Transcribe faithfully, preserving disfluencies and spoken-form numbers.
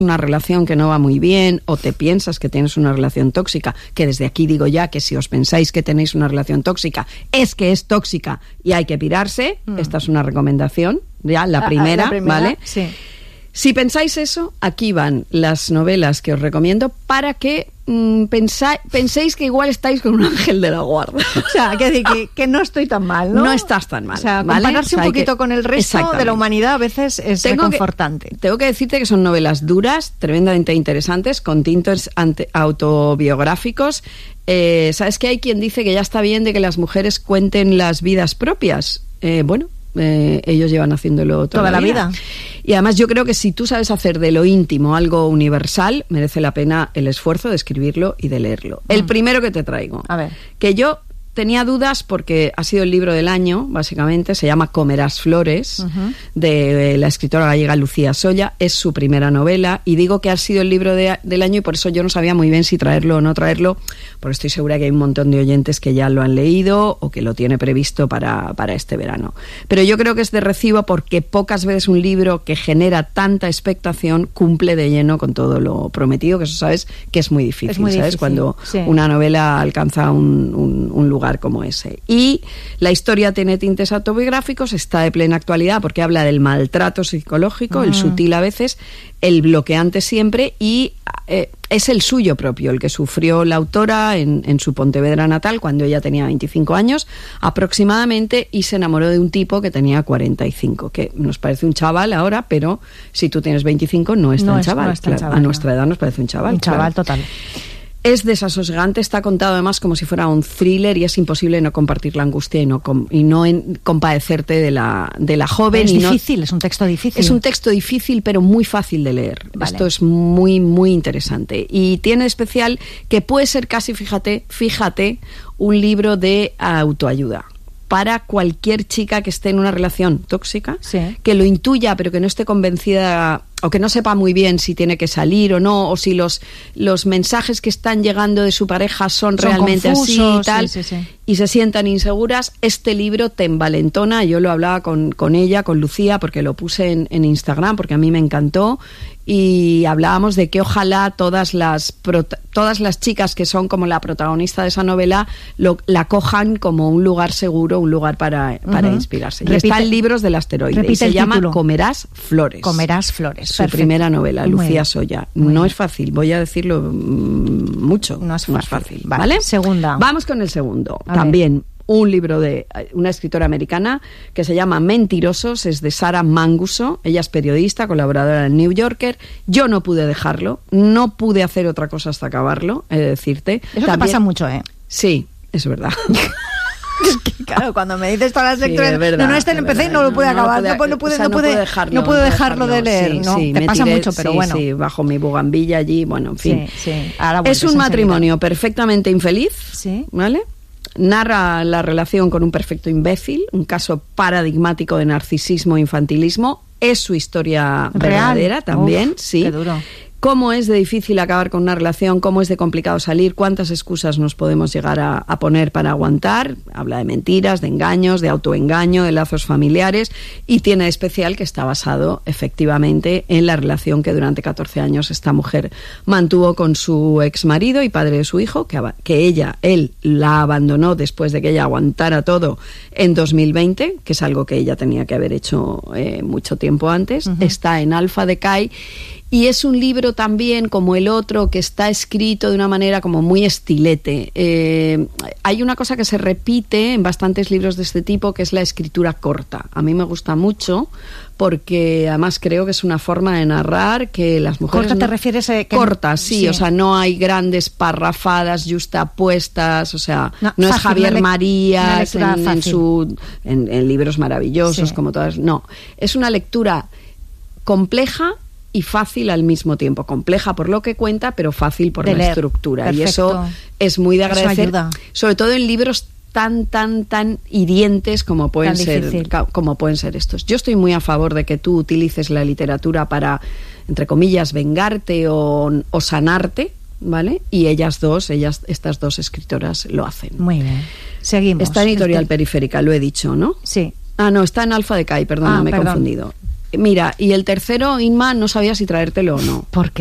una relación que no va muy bien o te piensas que tienes una relación tóxica, que desde aquí digo ya que si os pensáis que tenéis una relación tóxica, es que es tóxica y hay que pirarse, mm. esta es una recomendación, ya la primera, ah, la primera ¿vale? Sí. Si pensáis eso, aquí van las novelas que os recomiendo para que mmm, pensa, penséis que igual estáis con un ángel de la guarda. O sea, que, decir, que, que no estoy tan mal, ¿no? No estás tan mal. O sea, ¿vale? compararse o sea, un poquito que, con el resto de la humanidad a veces es tengo reconfortante. Que, tengo que decirte que son novelas duras, tremendamente interesantes, con tintes ante, autobiográficos. Eh, ¿Sabes que hay quien dice que ya está bien de que las mujeres cuenten las vidas propias? Eh, bueno, Eh, ellos llevan haciéndolo toda, toda la vida. vida. Y además yo creo que si tú sabes hacer de lo íntimo algo universal, merece la pena el esfuerzo de escribirlo y de leerlo. Mm. El primero que te traigo, a ver, que yo tenía dudas porque ha sido el libro del año, básicamente, se llama Comerás flores, uh-huh. de la escritora gallega Lucía Solla, es su primera novela, y digo que ha sido el libro de, del año y por eso yo no sabía muy bien si traerlo o no traerlo, porque estoy segura que hay un montón de oyentes que ya lo han leído o que lo tiene previsto para, para este verano. Pero yo creo que es de recibo porque pocas veces un libro que genera tanta expectación cumple de lleno con todo lo prometido, que eso sabes que es muy difícil, es muy ¿sabes? Difícil, Cuando sí. una novela alcanza un, un, un lugar como ese. Y la historia tiene tintes autobiográficos, está de plena actualidad porque habla del maltrato psicológico, mm. el sutil a veces, el bloqueante siempre, y eh, es el suyo propio, el que sufrió la autora en, en su Pontevedra natal cuando ella tenía veinticinco años aproximadamente, y se enamoró de un tipo que tenía cuarenta y cinco, que nos parece un chaval ahora, pero si tú tienes veinticinco no es tan no chaval, es, no es tan claro, chaval, a nuestra no. edad nos parece un chaval. Un chaval claro. total. Es desasosegante, está contado además como si fuera un thriller y es imposible no compartir la angustia y no, com, y no en, compadecerte de la, de la joven. Es y difícil, no, es un texto difícil. Es un texto difícil pero muy fácil de leer. Vale. Esto es muy, muy interesante. Y tiene especial que puede ser casi, fíjate, fíjate, un libro de autoayuda para cualquier chica que esté en una relación tóxica, sí. que lo intuya pero que no esté convencida o que no sepa muy bien si tiene que salir o no, o si los, los mensajes que están llegando de su pareja son, son realmente confusos, así y tal, sí, sí, sí. y se sientan inseguras. Este libro te envalentona. Yo lo hablaba con, con ella, con Lucía, porque lo puse en, en Instagram, porque a mí me encantó, y hablábamos de que ojalá todas las prota- todas las chicas que son como la protagonista de esa novela lo, la cojan como un lugar seguro, un lugar para, para uh-huh. inspirarse. Repite, y está en Libros del Asteroide y se llama título. Comerás flores. Comerás flores. Su Perfecto. primera novela, Muy Lucía bien. Solla. Muy no bien. es fácil, voy a decirlo mmm, mucho. No es fácil. No es fácil, vale. ¿vale? Segunda. Vamos con el segundo. A También ver. un libro de una escritora americana que se llama Mentirosos, es de Sarah Manguso. Ella es periodista, colaboradora del New Yorker. Yo no pude dejarlo, no pude hacer otra cosa hasta acabarlo, he de decirte. Eso También, te pasa mucho, ¿eh? Sí, es verdad. Es que, claro, cuando me dices todas las lecturas, sí, verdad, no, no, este lo empecé y no lo pude no, acabar, no, no, no pude, o sea, no no pude, pude dejarlo, no pude no dejarlo de leer, sí, ¿no? Sí, te pasa tiré, mucho, pero sí, bueno. Sí, bajo mi bugambilla allí, bueno, en fin. Sí, sí. Ahora es un matrimonio perfectamente infeliz, sí. ¿vale? Narra la relación con un perfecto imbécil, un caso paradigmático de narcisismo e infantilismo. Es su historia Real. verdadera también, Uf, sí. Qué duro. Cómo es de difícil acabar con una relación, cómo es de complicado salir, cuántas excusas nos podemos llegar a, a poner para aguantar. Habla de mentiras, de engaños, de autoengaño, de lazos familiares, y tiene de especial que está basado efectivamente en la relación que durante catorce años esta mujer mantuvo con su exmarido y padre de su hijo, que, que ella, él, la abandonó después de que ella aguantara todo en dos mil veinte, que es algo que ella tenía que haber hecho eh, mucho tiempo antes. Uh-huh. Está en Alpha Decay. Y es un libro también, como el otro, que está escrito de una manera como muy estilete. Eh, hay una cosa que se repite en bastantes libros de este tipo, que es la escritura corta. A mí me gusta mucho, porque además creo que es una forma de narrar que las mujeres... ¿Corta no... te refieres a que... Corta, sí, sí, o sea, no hay grandes parrafadas justapuestas, o sea, no, no fácil, es Javier le... Marías en, en, su, en, en libros maravillosos, sí. como todas... No, es una lectura compleja y fácil al mismo tiempo, compleja por lo que cuenta, pero fácil por de la leer. Estructura. Perfecto. Y eso es muy de agradecer, sobre todo en libros tan, tan, tan hirientes como pueden tan ser difícil. como pueden ser estos. Yo estoy muy a favor de que tú utilices la literatura para, entre comillas, vengarte o, o sanarte, ¿vale? Y ellas dos, ellas, estas dos escritoras lo hacen. Muy bien. Seguimos. Está en Editorial este... Periférica, lo he dicho, ¿no? Sí. Ah, no, está en Alpha Decay, perdona, ah, me he perdón. confundido. Mira, y el tercero, Inma, no sabía si traértelo o no. ¿Por qué?